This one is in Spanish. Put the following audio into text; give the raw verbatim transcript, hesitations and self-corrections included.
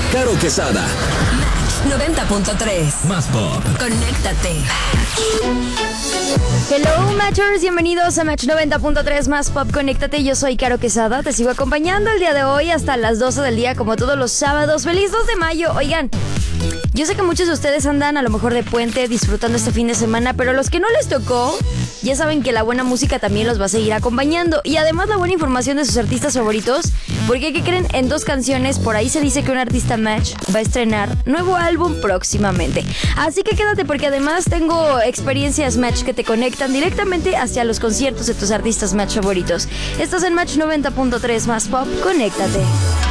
Caro Quesada. noventa punto tres. Más pop. Conéctate. Hello Matchers, bienvenidos a Match noventa punto tres Más Pop, conéctate. Yo soy Caro Quesada, te sigo acompañando el día de hoy hasta las doce del día como todos los sábados. ¡Feliz dos de mayo! Oigan, yo sé que muchos de ustedes andan a lo mejor de puente disfrutando este fin de semana, pero los que no les tocó, ya saben que la buena música también los va a seguir acompañando. Y además la buena información de sus artistas favoritos, porque ¿qué creen? En dos canciones por ahí se dice que un artista Match va a estrenar nuevo álbum próximamente. Así que quédate porque además tengo experiencias Match que te conectan directamente hacia los conciertos de tus artistas Match favoritos. Estás en Match noventa punto tres Más Pop, conéctate.